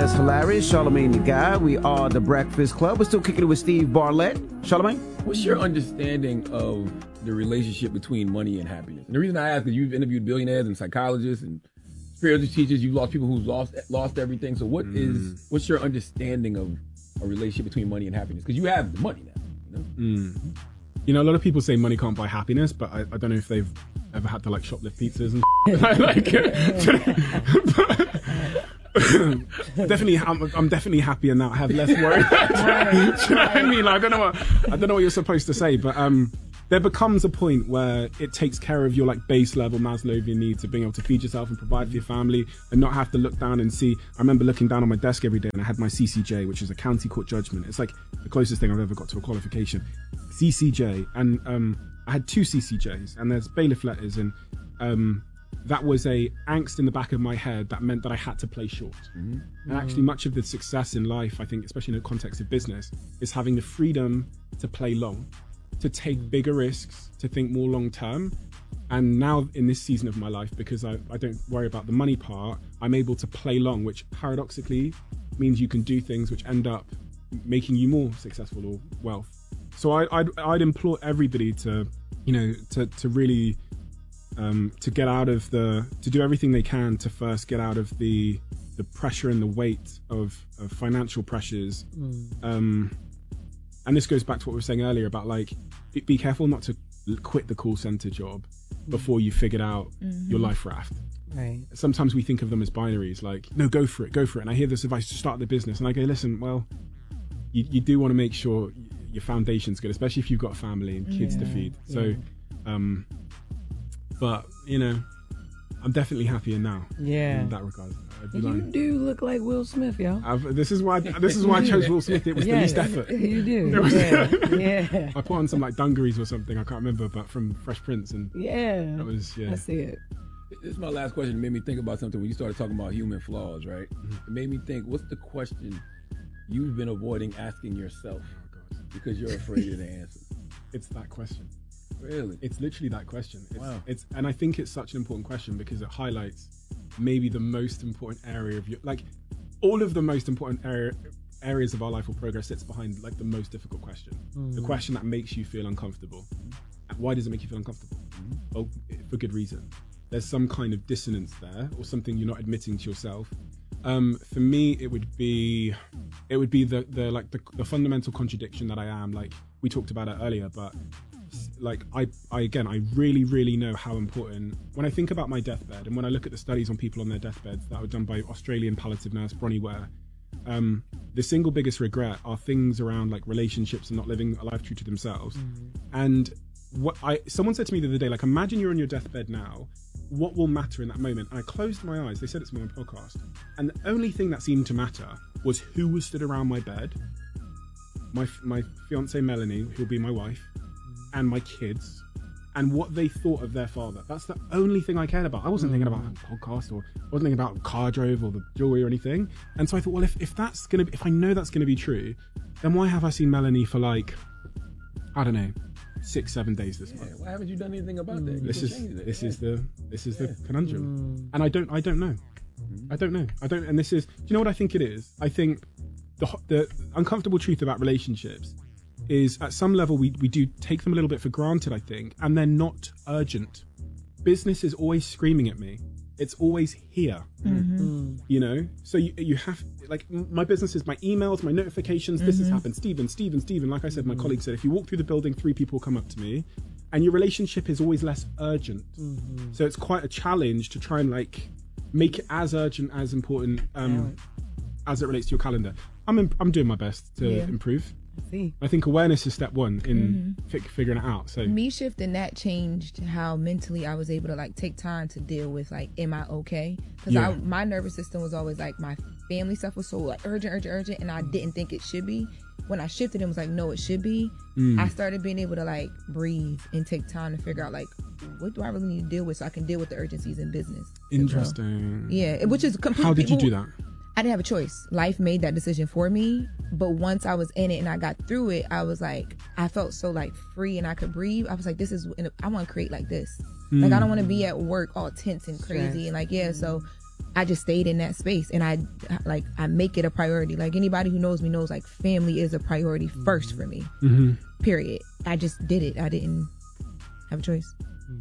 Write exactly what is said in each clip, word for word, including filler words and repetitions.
That's hilarious. Charlamagne the Guy. We are the Breakfast Club. We're still kicking it with Steve Bartlett. Charlamagne? What's your understanding of the relationship between money and happiness? And the reason I ask is you've interviewed billionaires and psychologists and spiritual teachers. You've lost people who've lost lost everything. So what mm. is what's your understanding of a relationship between money and happiness? Because you have the money now. You know? Mm. You know, a lot of people say money can't buy happiness, but I, I don't know if they've ever had to like shoplift pizzas and like. definitely, I'm, I'm definitely happier now. I have less worry. Do you know what I mean? Like, I don't know what I don't know what you're supposed to say, but um, there becomes a point where it takes care of your like base level Maslowian needs of being able to feed yourself and provide for your family, and not have to look down and see. I remember looking down on my desk every day, and I had my C C J, which is a county court judgment. It's like the closest thing I've ever got to a qualification. C C J, and um, I had two C C Js, and there's bailiff letters, and um. that was a angst in the back of my head that meant that I had to play short. Mm-hmm. And actually much of the success in life, I think, especially in the context of business, is having the freedom to play long, to take bigger risks, to think more long term. And now in this season of my life, because I, I don't worry about the money part, I'm able to play long, which paradoxically means you can do things which end up making you more successful or wealth. So I, I'd, I'd implore everybody to, you know, to, to really... Um, to get out of the, to do everything they can to first get out of the the pressure and the weight of, of financial pressures. Mm. Um, and this goes back to what we were saying earlier about like, be, be careful not to quit the call center job mm. before you figured out mm-hmm. your life raft. Right. Sometimes we think of them as binaries, like, no, go for it, go for it. And I hear this advice to start the business, and I go, listen, well, you, you do want to make sure your foundation's good, especially if you've got a family and kids yeah. to feed. So, yeah. um, But, you know, I'm definitely happier now. Yeah. In that regard. You lying. do look like Will Smith, yo. I've, this is why this is why I chose Will Smith. It was yeah, the least effort. You do. Was, yeah. yeah. I put on some like dungarees or something, I can't remember, but from Fresh Prince, and yeah. That was yeah. I see it. This is my last question. It made me think about something when you started talking about human flaws, right? Mm-hmm. It made me think, what's the question you've been avoiding asking yourself oh, God. because you're afraid of the answer? It's that question. Really? It's literally that question. It's, wow. It's and I think it's such an important question because it highlights maybe the most important area of your, like all of the most important area, areas of our life or progress sits behind like the most difficult question. Mm. The question that makes you feel uncomfortable. Why does it make you feel uncomfortable? Mm. Oh, for good reason. There's some kind of dissonance there or something you're not admitting to yourself. Um, for me, it would be, it would be the, the like the, the fundamental contradiction that I am. Like we talked about it earlier, but like I, I again I really really know how important when I think about my deathbed and when I look at the studies on people on their deathbeds that were done by Australian palliative nurse Bronnie Ware, um, the single biggest regret are things around like relationships and not living a life true to themselves. Mm-hmm. And what I someone said to me the other day, like imagine you're on your deathbed now, what will matter in that moment? And I closed my eyes, they said it to me on a podcast, and the only thing that seemed to matter was who was stood around my bed, my my fiance Melanie, who'll be my wife, and my kids, and what they thought of their father. That's the only thing I cared about. I wasn't thinking about a podcast, or I wasn't thinking about car drove or the jewelry or anything. And so I thought, well, if, if that's gonna be, if I know that's gonna be true, then why have I seen Melanie for like, I don't know, six, seven days this yeah, month? Why haven't you done anything about mm. that? You this is it. this yeah. is the this is yeah. the conundrum, mm. and I don't I don't know, mm. I don't know, I don't. And this is, do you know what I think it is? I think the the uncomfortable truth about relationships is at some level we, we do take them a little bit for granted, I think, and they're not urgent. Business is always screaming at me. It's always here, mm-hmm. you know? So you, you have, like, my business is my emails, my notifications, mm-hmm. this has happened, Stephen, Stephen, Stephen. Like I said, mm-hmm. my colleague said, if you walk through the building, three people come up to me, and your relationship is always less urgent. Mm-hmm. So it's quite a challenge to try and, like, make it as urgent, as important um, yeah. as it relates to your calendar. I'm, imp- I'm doing my best to yeah. improve. See. I think awareness is step one in mm-hmm. fi- figuring it out. So me shifting that changed how mentally I was able to like take time to deal with like, am I okay? Because yeah. I my nervous system was always like my family stuff was so like urgent, urgent, urgent, and I didn't think it should be. When I shifted, it was like, no, it should be. Mm. I started being able to like breathe and take time to figure out like, what do I really need to deal with so I can deal with the urgencies in business. Interesting. Well. Yeah, which is completely. How did you people, do that? I didn't have a choice. Life made that decision for me. But once I was in it and I got through it, I was like, I felt so like free and I could breathe. I was like, this is, I want to create like this. Mm. Like, I don't want to be at work all tense and crazy. Yes. And like, yeah, so I just stayed in that space, and I like I make it a priority. Like anybody who knows me knows, like family is a priority mm-hmm. first for me. Mm-hmm. Period. I just did it. I didn't have a choice. Mm.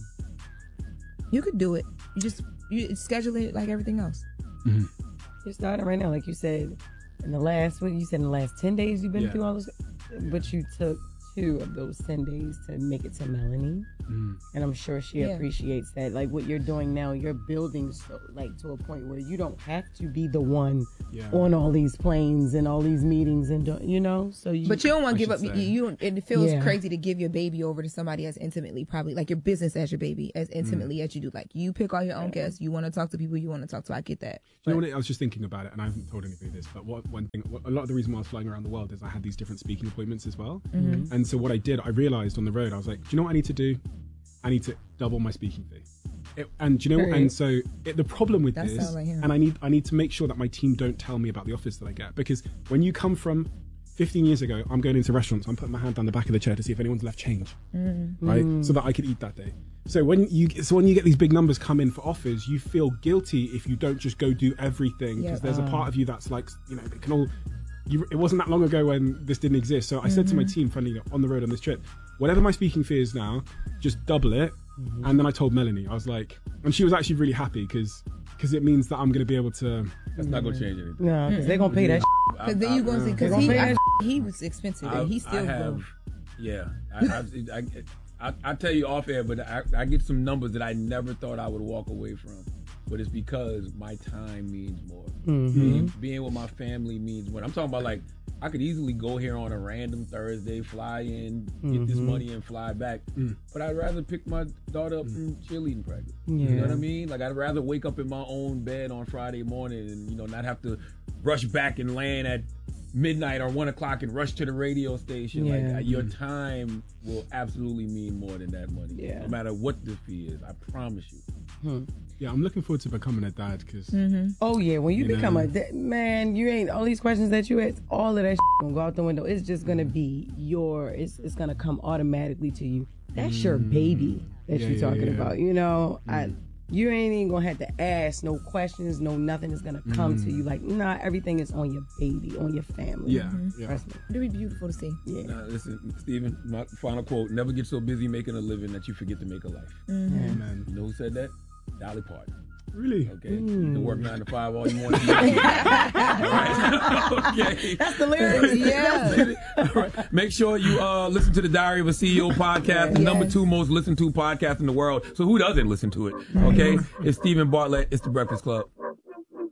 You could do it. You just you schedule it like everything else. Mm-hmm. You're starting right now, like you said. In the last, what you said, in the last ten days, you've been yeah. through all those, but you took two of those ten days to make it to Melanie, mm. and I'm sure she yeah. appreciates that. Like what you're doing now, you're building so like to a point where you don't have to be the one yeah. on all these planes and all these meetings, and do, you know. So you, but you don't want to give up. say. You, you don't, it feels Yeah. crazy to give your baby over to somebody as intimately, probably like your business as your baby, as intimately mm. as you do. Like you pick all your own guests. You want to talk to people you want to talk to. I get that. You know what? I was just thinking about it, and I haven't told anybody this, but what one thing, what, a lot of the reason why I was flying around the world is I had these different speaking appointments as well. Mm-hmm. And so what I did, I realized on the road, I was like, do you know what I need to do? I need to double my speaking fee. It, and do you know, Period. and so it, the problem with That this, sounds like him. and I need, I need to make sure that my team don't tell me about the offers that I get, because when you come from fifteen years ago, I'm going into restaurants, I'm putting my hand down the back of the chair to see if anyone's left change, Mm. right? So that I could eat that day. So when you so when you get these big numbers come in for offers, you feel guilty if you don't just go do everything, because Yeah. there's Uh. a part of you that's like, you know, it can all. You, it wasn't that long ago when this didn't exist. So I said to my team, friendly, on the road on this trip, whatever my speaking fee is now, just double it. Mm-hmm. And then I told Melanie, I was like, and she was actually really happy because because it means that I'm going to be able to. That's not gonna change anything. no, because they're gonna pay that. Because then you going to see, because They he, gonna pay I, that he was expensive, I, and he still I have, goes. yeah. I, I, I, I, I tell you off air, but I, I get some numbers that I never thought I would walk away from. But it's because my time means more. Mm-hmm. Being, being with my family means more. I'm talking about like I could easily go here on a random Thursday, fly in, get Mm-hmm. this money, and fly back. Mm. But I'd rather pick my daughter up from cheerleading practice. You Yeah. know what I mean? Like I'd rather wake up in my own bed on Friday morning and you know not have to rush back and land at midnight or one o'clock and rush to the radio station. Yeah. Like uh, your time will absolutely mean more than that money. Yeah. No matter what the fee is, I promise you. Hmm. Yeah, I'm looking forward to becoming a dad because Mm-hmm. Oh yeah, when you, You become know. a da- man, you ain't all these questions that you ask. All of that gonna go out the window. It's just gonna be your. It's it's gonna come automatically to you. That's your baby that Yeah, you're yeah, talking yeah. about. You know, I. You ain't even gonna have to ask no questions, no nothing is gonna come to you. Like, nah, everything is on your baby, on your family. yeah, yeah. Trust me. It'd be beautiful to see. Yeah. Now, listen, Stephen, my final quote, never get so busy making a living that you forget to make a life. Man, You know who said that? Dolly Parton. really? Okay? You can work nine to five all you want to. All right? Okay. That's the lyrics. Yeah. All right. Make sure you uh, listen to the Diary of a C E O podcast, the number Yes. two most listened to podcast in the world. So who doesn't listen to it? Okay? It's Stephen Bartlett. It's The Breakfast Club.